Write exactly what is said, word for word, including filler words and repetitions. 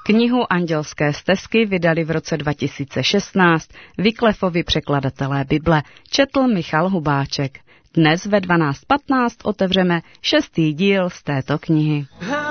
Knihu Andělské stezky vydali v roce dva tisíce šestnáct Wyclefovi překladatelé Bible, četl Michal Hubáček. Dnes ve dvanáct patnáct otevřeme šestý díl z této knihy.